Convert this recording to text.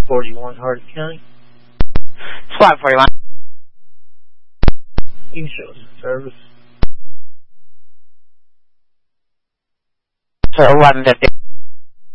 41 Hardin County. SWAT 41. You can show us the service. So 1150.